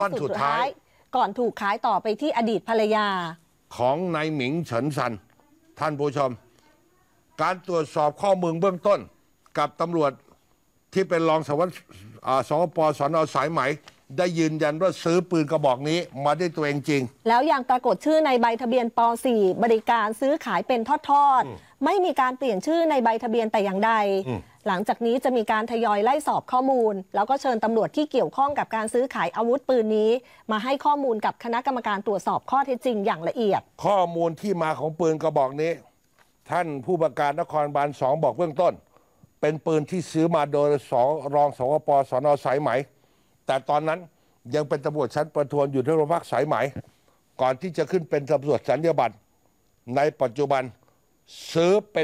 ท่อนสุดท้ายก่อนถูกขายต่อไปที่อดีตภรรยาของนายหมิงเฉินซันท่านผู้ชมการตรวจสอบข้อมูลเบื้องต้นกับตำรวจที่เป็นรองสารวัตรสปสน.สายไหมได้ยืนยันว่าซื้อปืนกระบอกนี้มาด้วยตัวเองจริงแล้วยังปรากฏชื่อในใบทะเบียนป .4 บริการซื้อขายเป็นทอดๆไม่มีการเปลี่ยนชื่อในใบทะเบียนแต่อย่างใดหลังจากนี้จะมีการทยอยไล่สอบข้อมูลแล้วก็เชิญตำรวจที่เกี่ยวข้องกับการซื้อขายอาวุธปืนนี้มาให้ข้อมูลกับคณะกรรมการตรวจสอบข้อเท็จจริงอย่างละเอียดข้อมูลที่มาของปืนกระบอกนี้ท่านผู้บัญชาการนครบาล2บอกเบื้องต้นเป็นปืนที่ซื้อมาโดยรองสวปสน.สายไหมแต่ตอนนั้นยังเป็นตำรวจชั้นประทวนอยู่ที่โรงพักสายไหมก่อนที่จะขึ้นเป็นตำรวจสัญญาบัตรในปัจจุบันซื้อเป็น